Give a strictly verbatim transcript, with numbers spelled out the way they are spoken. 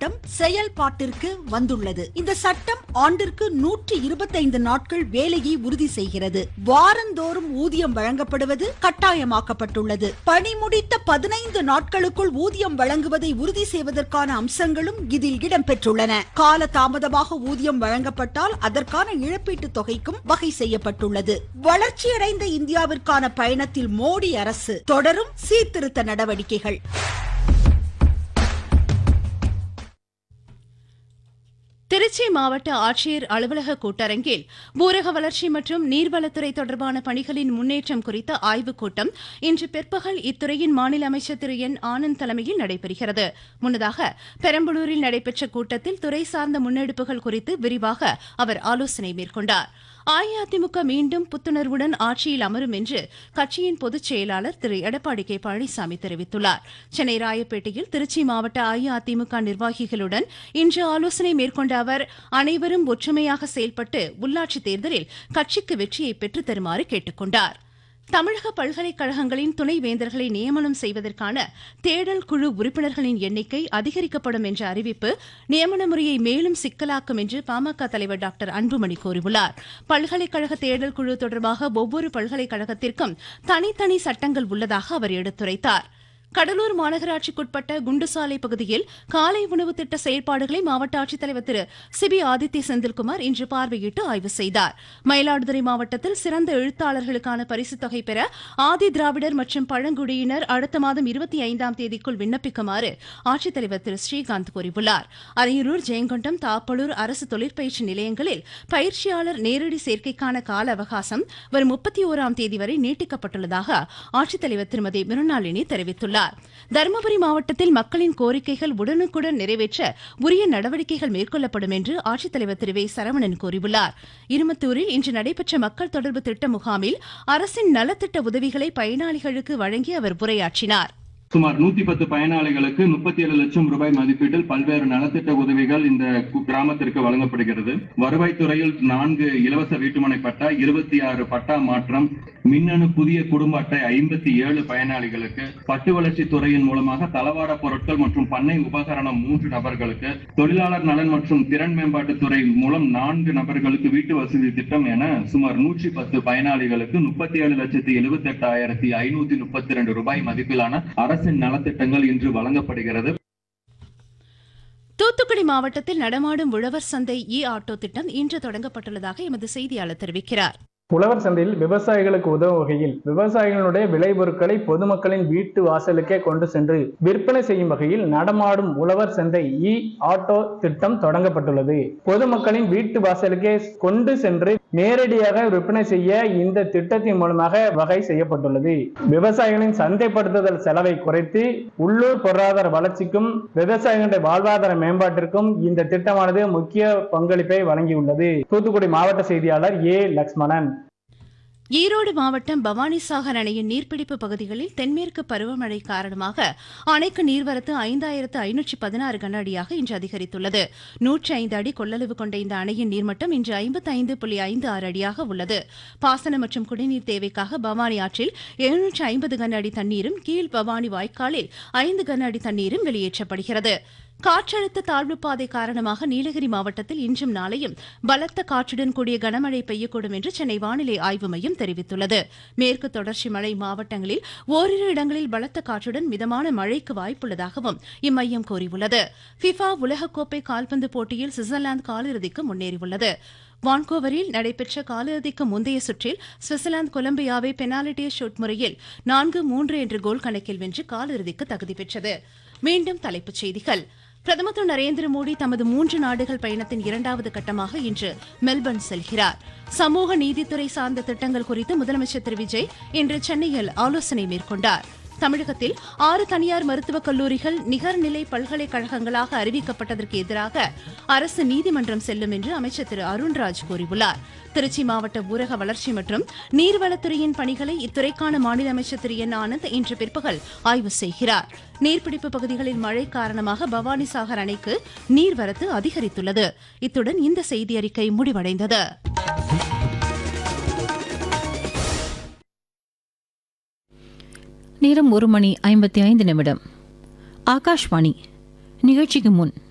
சட்டம் செயல்பாட்டிற்கு வந்துள்ளது. இந்த சட்டம் ஆண்டிற்கு நூற்றி இருபத்தைந்து நாட்கள் வேலையை உறுதி செய்கிறது. வாரந்தோறும் ஊதியம் வழங்கப்படுவது கட்டாயமாக்கப்பட்டுள்ளது. பணி முடித்த பதினைந்து நாட்களுக்குள் ஊதியம் வழங்குவதை உறுதி செய்வதற்கான அம்சங்களும் இதில் இடம்பெற்றுள்ளன. கால தாமதமாக ஊதியம் வழங்கப்பட்டால் அதற்கான இழப்பீட்டுத் தொகைக்கும் வகை செய்யப்பட்டுள்ளது. வளர்ச்சியடைந்த இந்தியாவிற்கான பயணத்தில் மோடி அரசு தொடரும் சீர்திருத்த நடவடிக்கைகள். திருச்சி மாவட்ட ஆட்சியர் அலுவலக கூட்டரங்கில் ஊரக வளர்ச்சி மற்றும் நீர்வளத்துறை தொடர்பான பணிகளின் முன்னேற்றம் குறித்த ஆய்வுக் கூட்டம் இன்று பிற்பகல் இத்துறையின் மாநில அமைச்சர் திரு என் ஆனந்த் தலைமையில் நடைபெறுகிறது. முன்னதாக பெரம்பலூரில் நடைபெற்ற கூட்டத்தில் துறை சார்ந்த முன்னெடுப்புகள் குறித்து விரிவாக அவர் ஆலோசனை மேற்கொண்டார். அஇஅதிமுக மீண்டும் புத்துணர்வுடன் ஆட்சியில் அமரும் என்று கட்சியின் பொதுச் செயலாளர் திரு எடப்பாடி கே பழனிசாமி தெரிவித்துள்ளார். சென்னை ராயப்பேட்டையில் திருச்சி மாவட்ட அஇஅதிமுக நிர்வாகிகளுடன் இன்று ஆலோசனை மேற்கொண்ட அவர் அனைவரும் ஒற்றுமையாக செயல்பட்டு உள்ளாட்சித் தேர்தலில் கட்சிக்கு வெற்றியை பெற்றுத் தருமாறு கேட்டுக் கொண்டார். தமிழக பல்கலைக்கழகங்களின் துணைவேந்தர்களை நியமனம் செய்வதற்கான தேடல் குழு உறுப்பினர்களின் எண்ணிக்கை அதிகரிக்கப்படும் என்ற அறிவிப்பு நியமன முறையை மேலும் சிக்கலாக்கும் என்று பாமக தலைவர் டாக்டர் அன்புமணி கூறியுள்ளார். பல்கலைக்கழக தேடல் குழு தொடர்பாக ஒவ்வொரு பல்கலைக்கழகத்திற்கும் தனித்தனி சட்டங்கள் உள்ளதாக அவர் எடுத்துரைத்தார். கடலூர் மாநகராட்சிக்குட்பட்ட குண்டுசாலை பகுதியில் காலை உணவு திட்ட செயல்பாடுகளை மாவட்ட ஆட்சித்தலைவர் திரு சிபி ஆதித்ய செந்தில்குமார் இன்று பார்வையிட்டு ஆய்வு செய்தார். மயிலாடுதுறை மாவட்டத்தில் சிறந்த எழுத்தாளர்களுக்கான பரிசுத் தொகை பெற ஆதி திராவிடர் மற்றும் பழங்குடியினர் அடுத்த மாதம் இருபத்தி ஐந்தாம் தேதிக்குள் விண்ணப்பிக்குமாறு ஆட்சித்தலைவர் திரு ஸ்ரீகாந்த் கூறியுள்ளார். அரியலூர், ஜெயங்கொண்டம், தாப்பலூர் அரசு தொழிற்பயிற்சி நிலையங்களில் பயிற்சியாளர் நேரடி சேர்க்கைக்கான கால அவகாசம் வரும் முப்பத்தி ஓராம் தேதி வரை நீட்டிக்கப்பட்டுள்ளதாக ஆட்சித்தலைவர் திருமதி மிருணாளினி தெரிவித்துள்ளார். தருமபுரி மாவட்டத்தில் மக்களின் கோரிக்கைகள் உடனுக்குடன் நிறைவேற்ற உரிய நடவடிக்கைகள் மேற்கொள்ளப்படும் என்று ஆட்சித்தலைவர் திரு வே சரவணன் கூறியுள்ளார். இருமத்தூரில் இன்று நடைபெற்ற மக்கள் தொடர்பு திட்ட முகாமில் அரசின் நலத்திட்ட உதவிகளை பயனாளிகளுக்கு வழங்கி அவர் உரையாற்றினார். சுமார் நூத்தி பத்து பயனாளிகளுக்கு முப்பத்தி ஏழு லட்சம் ரூபாய் மதிப்பீட்டில் பல்வேறு நலத்திட்ட உதவிகள் இந்த கிராமத்திற்கு வழங்கப்படுகிறது. வருவாய்த்துறையில் நான்கு இலவச வீட்டுமனை பட்டா, இருபத்தி ஆறு பட்டா மாற்றம், மின்னணு புதிய குடும்ப அட்டை ஐம்பத்தி ஏழு பயனாளிகளுக்கு, பட்டு வளர்ச்சி துறையின் மூலமாக தளவாட பொருட்கள் மற்றும் பண்ணை உபகரணம் மூன்று நபர்களுக்கு, தொழிலாளர் நலன் மற்றும் திறன் மேம்பாட்டுத்துறை மூலம் நான்கு நபர்களுக்கு வீட்டு வசதி திட்டம் என சுமார் நூற்றி பத்து பயனாளிகளுக்கு முப்பத்தி ஏழு லட்சத்தி எழுபத்தி எட்டாயிரத்தி ஐநூத்தி முப்பத்தி இரண்டு ரூபாய் மதிப்பிலான அரசின் நலத்திட்டங்கள் இன்று வழங்கப்படுகிறது. தூத்துக்குடி மாவட்டத்தில் நடமாடும் உழவர் சந்தை இ ஆட்டோ திட்டம் இன்று தொடங்கப்பட்டுள்ளதாக எமது செய்தியாளர் தெரிவிக்கிறார். உழவர் சந்தையில் விவசாயிகளுக்கு உதவும் வகையில் விவசாயிகளுடைய விளைபொருட்களை பொதுமக்களின் வீட்டு வாசலுக்கே கொண்டு சென்று விற்பனை செய்யும் வகையில் நடமாடும் உழவர் சந்தை இ ஆட்டோ திட்டம் தொடங்கப்பட்டுள்ளது. பொதுமக்களின் வீட்டு வாசலுக்கே கொண்டு சென்று நேரடியாக விற்பனை செய்ய இந்த திட்டத்தின் மூலமாக வகை செய்யப்பட்டுள்ளது. விவசாயிகளின் சந்தைப்படுத்துதல் செலவை குறைத்து உள்ளூர் பொருளாதார வளர்ச்சிக்கும் விவசாயிகளுடைய வாழ்வாதார மேம்பாட்டிற்கும் இந்த திட்டமானது முக்கிய பங்களிப்பை வழங்கியுள்ளது. தூத்துக்குடி மாவட்ட செய்தியாளர் ஏ லக்ஷ்மணன். ஈரோடு மாவட்டம் பவானிசாகர் அணையின் நீர்பிடிப்பு பகுதிகளில் தென்மேற்கு பருவமழை காரணமாக அணைக்கு நீர்வரத்து ஐந்தாயிரத்து ஐநூற்றி பதினாறு கன அடியாக இன்று அதிகரித்துள்ளது. நூற்றி ஐந்து அடி கொள்ளளவு கொண்ட இந்த அணையின் நீர்மட்டம் இன்று ஐம்பத்தி ஐந்து புள்ளி ஐந்து ஆறு அடியாக உள்ளது. பாசன மற்றும் குடிநீர் தேவைக்காக பவானி ஆற்றில் எழுநூற்றி ஐம்பது கன அடி தண்ணீரும், கீழ் பவானி வாய்க்காலில் ஐந்து கன அடி தண்ணீரும் வெளியேற்றப்படுகிறது. காற்றழுத்த தாழ்வு பாதை காரணமாக நீலகிரி மாவட்டத்தில் இன்றும் நாளையும் பலத்த காற்றுடன் கூடிய கனமழை பெய்யக்கூடும் என்று சென்னை வானிலை ஆய்வு மையம் தெரிவித்துள்ளது. மேற்கு தொடர்ச்சி மலை மாவட்டங்களில் ஓரிரு இடங்களில் பலத்த காற்றுடன் மிதமான மழைக்கு வாய்ப்புள்ளதாகவும் இம்மையம் கூறியுள்ளது. ஃபிஃபா உலகக்கோப்பை கால்பந்து போட்டியில் சுவிட்சர்லாந்து காலிறுதிக்கு முன்னேறியுள்ளது. வான்கோவரில் நடைபெற்ற காலிறுதிக்கு முந்தைய சுற்றில் சுவிட்சர்லாந்து கொலம்பியாவை பெனால்டி ஷூட் முறையில் நான்கு மூன்று என்ற கோல் கணக்கில் வென்று காலிறுதிக்கு தகுதி பெற்றது. மீண்டும் தலைப்புச் செய்திகள். பிரதமர் திரு நரேந்திர மோடி தமது மூன்று நாடுகள் பயணத்தின் இரண்டாவது கட்டமாக இன்று மெல்பர்ன் செல்கிறார். சமூக நீதித்துறை சார்ந்த திட்டங்கள் குறித்து முதலமைச்சர் திரு விஜய் இன்று சென்னையில் ஆலோசனை மேற்கொண்டார். தமிழகத்தில் ஆறு தனியார் மருத்துவக் கல்லூரிகள் நிகர்நிலை பல்கலைக்கழகங்களாக அறிவிக்கப்பட்டதற்கு எதிராக அரசு நீதிமன்றம் செல்லும் என்று அமைச்சர் திரு அருண்ராஜ் கூறியுள்ளார். திருச்சி மாவட்ட ஊரக வளர்ச்சி மற்றும் நீர்வளத்துறையின் பணிகளை இத்துறைக்கான மாநில அமைச்சர் திரு என் ஆனந்த் இன்று பிற்பகல் ஆய்வு செய்கிறார். நீர்பிடிப்பு பகுதிகளில் மழை காரணமாக பவானிசாகர் அணைக்கு நீர்வரத்து அதிகரித்துள்ளது. இத்துடன் இந்த செய்தி அறிக்கை முடிவடைந்தது. நேரம் ஒரு மணி ஐம்பத்தி ஐந்து நிமிடம். ஆகாஷ்வாணி நிகழ்ச்சிக்கு முன்